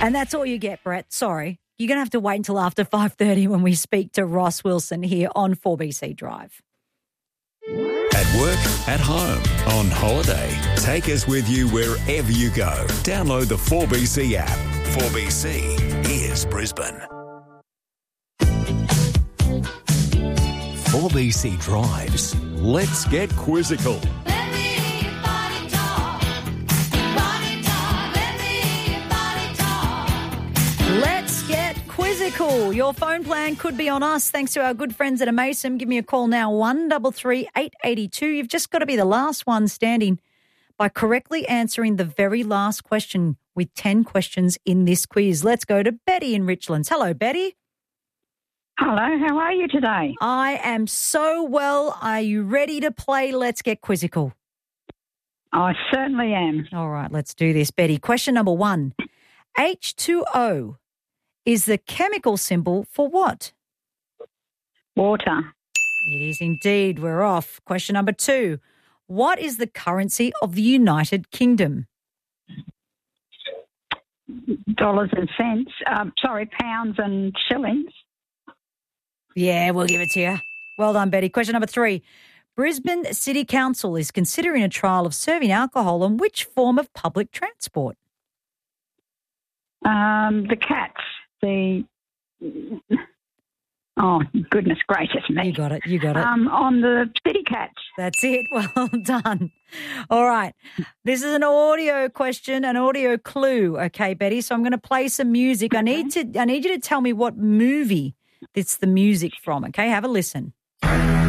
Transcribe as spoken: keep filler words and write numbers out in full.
And that's all you get, Brett. Sorry. You're going to have to wait until after five thirty when we speak to Ross Wilson here on four B C Drive. At work, at home, on holiday. Take us with you wherever you go. Download the four B C app. four B C is Brisbane. four B C Drives. Let's get quizzical. Let's get quizzical. Your phone plan could be on us thanks to our good friends at Amasim. Give me a call now, one three three, eight eight two. You've just got to be the last one standing by correctly answering the very last question with ten questions in this quiz. Let's go to Betty in Richlands. Hello, Betty. Hello, how are you today? I am so well. Are you ready to play Let's Get Quizzical? I certainly am. All right, let's do this, Betty. Question number one. H two O is the chemical symbol for what? Water. It is indeed. We're off. Question number two. What is the currency of the United Kingdom? Dollars and cents. Um, sorry, pounds and shillings. Yeah, we'll give it to you. Well done, Betty. Question number three. Brisbane City Council is considering a trial of serving alcohol on which form of public transport? Um, the cats. The... Oh, goodness gracious me. You got it. You got it. Um, on the city cats. That's it. Well done. All right. This is an audio question, an audio clue. Okay, Betty. So I'm going to play some music. Okay. I need to. I need you to tell me what movie it's the music from. Okay, have a listen.